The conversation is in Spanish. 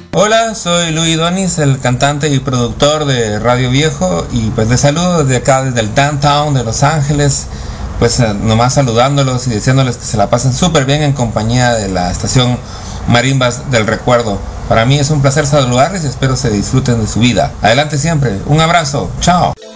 Hola, soy Luis Donis, el cantante y productor de Radio Viejo, y pues les saludo desde acá, desde el downtown de Los Ángeles, pues nomás saludándolos y deseándoles que se la pasen súper bien en compañía de la estación Marimbas del Recuerdo. Para mí es un placer saludarles y espero se disfruten de su vida. Adelante siempre, un abrazo, chao.